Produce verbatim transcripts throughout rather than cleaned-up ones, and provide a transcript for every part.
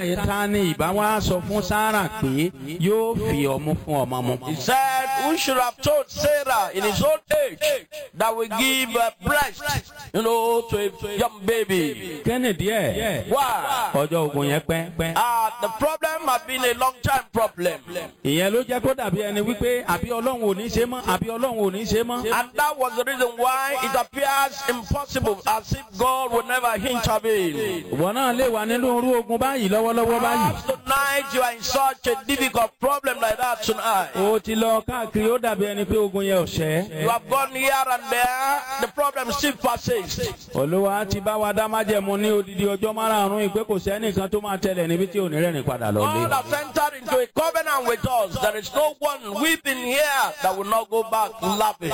ta ni ìbá wa sọ fún Sarah pé yóò fi ọmú fún ọmọ mu. He said, who should have told Sarah in his old age that we give a breast, you know, to a young baby? Kennedy ẹ̀. Why? Ọjọ́ ogun yẹn pẹ́ pẹ́. Ah, the problem had been a long time problem. Ìyẹn ló jẹ́ kó dàbí ẹni wípé àbí Ọlọ́run ò ní ṣe mọ́ àbí Ọlọ́run ò ní ṣe mọ́. And that was the reason why it appears impossible, as if God would never intervene. Ìwọ náà lè wà nínú orú ogun báyìí lọ́wọ́lọ́wọ́ báyìí. Perhaps tonight you are in such a difficult problem like that tonight. O ti lọ káàkiri ó dàbí ẹni pé ogun yẹn ò ṣẹ́. You have gone here and there, the problem still persists. Olúwa ti bá wa dá májẹ̀mú ní odidi ọjọ́ márààrún ìpè kò sẹ́nìkan tó máa tẹ̀lé níbi tí ò ní rẹ́rìn padà lọ lé. God has entered into a covenant with us. There is no one weeping here that will not go back laughing.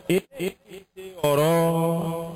Ọ̀rọ̀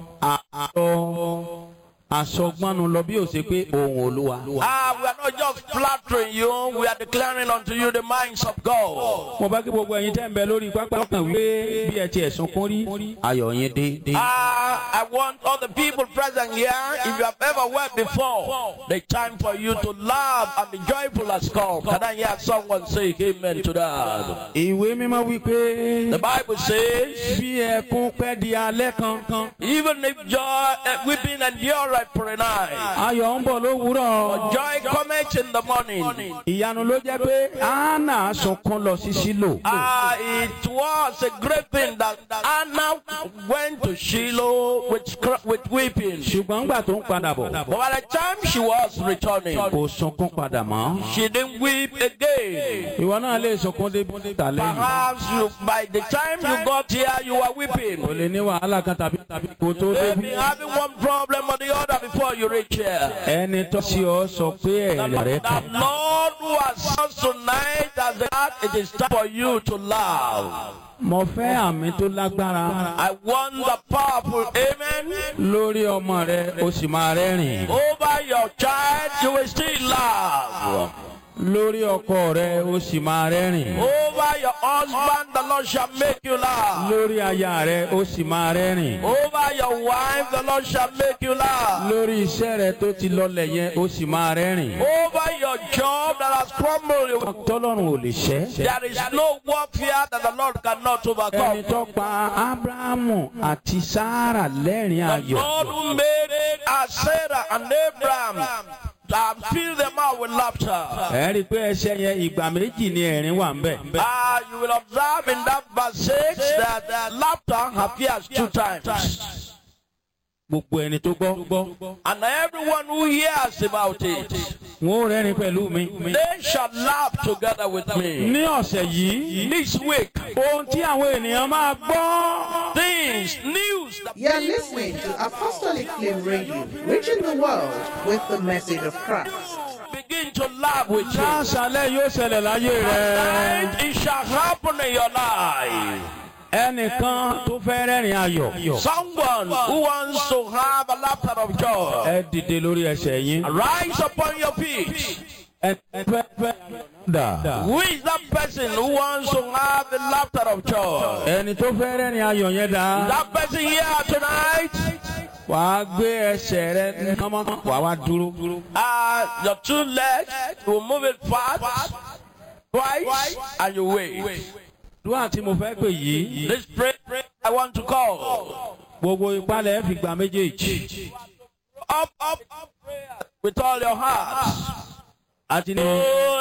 àárọ̀ àsọgbọ́nù lọ bí ó ṣe pé ohùn Olúwa. Ah, we are not just flattering you, we are declaring unto you the minds of God. Mo bá kí gbogbo ẹ̀yin tẹ́ ń bẹ lórí pápá ọkàn wípé bí ẹ ti ẹ̀sùn kún rí ayọ̀ yín dé. Ah, I want all the people present here, if you have ever wept before, the time for you to laugh and be joyful has come. Can I hear someone say amen to that? Ìwé mímọ́ wípé The Bible says, bí ẹkún pẹ́ di alẹ́ kankan. even if joy, uh, weeping endure for a night, Ayọ̀ ń bọ̀ lówùúrọ̀. joy cometh in the morning. Ìyanu ló jẹ́ pé Anna sunkún lọ sí Ṣílò. Ah, it was a great thing that Anna went to Shiloh with, with weeping. Ṣùgbọ́n gbà tó ń padà bọ̀. But by the time she was returning, Kò sunkún padà mọ́. she didn't weep again. Ìwọ náà lè sunkún dé tàlẹ́ yìí. Perhaps you, by the time you got here, you were weeping. Kò lè ní wàhálà kan tàbí tàbí kò tó Maybe débi. having one problem or the other before you reach here. Ẹni tó sí ọ sọ pé ẹ̀rẹ̀ rẹ̀ The kàn. Lord who has said tonight as that it is time for you to laugh. Mo fẹ́ àmì tó lágbára. I want the powerful amen. Lórí ọmọ rẹ o sì máa rẹ́rìn. Over your child, you will still laugh. Lórí ọkọ rẹ o sì máa rẹ́rìn. Over your husband, the Lord shall make you laugh. Lórí aya rẹ o sì máa rẹ́rìn. Over your wife, the Lord shall make you laugh. Lórí iṣẹ́ rẹ tó ti lọlẹ̀ yẹn o sì máa rẹ́rìn. Over your job that has crumbled, Tọ́lọ́run ò lè ṣẹ́. there is no warfare that the Lord cannot Ẹni overcome. tó pa Ábúráhámù àti Sárà lẹ́rìn The ayọ̀. Lord who made it as Sarah and Abraham, and fill them out with laughter. Ẹ rí i pé ẹsẹ̀ yẹn ìgbà méjì ni ẹ̀rín wà ń bẹ̀. Ah, you will observe in that verse six that uh, laughter appears two times. Gbogbo ẹni tó gbọ́. And everyone who hears about it, Wọ́n ó rẹ́rìn pẹ̀lú mi. they shall laugh together with me. Ní ọ̀sẹ̀ yìí, This week, ohun tí àwọn ènìyàn máa gbọ́. things, news that You are listening to Apostolic Flame Radio, reaching the world with the message of Christ. begin to laugh with you. Láṣálẹ̀ yóò ṣẹlẹ̀ láyé rẹ̀. And it shall happen in your life. Ẹnìkan tó fẹ́ rẹ́rìn ayọ̀. Someone who wants to have a laughter of joy, Ẹ dìde lórí ẹsẹ̀ yín. rise upon your feet. Ẹ fẹ́ fẹ́ dà. Who is that person who wants to have the laughter of joy? Ẹni tó fẹ́ rẹ́rìn ayọ̀ yẹn dà. That person here tonight, Wàá gbé ẹsẹ̀ rẹ kánmọ́. Wàá wá dúró. uh, your two legs, you will move it fast, twice, and you wait. Dúà tí mo fẹ́ pè yìí. This prayer I want to call. Gbogbo ìpalẹ̀ fi gbà méjèèjì. Up, up, up, prayer with all your heart. Àti ní. Oh,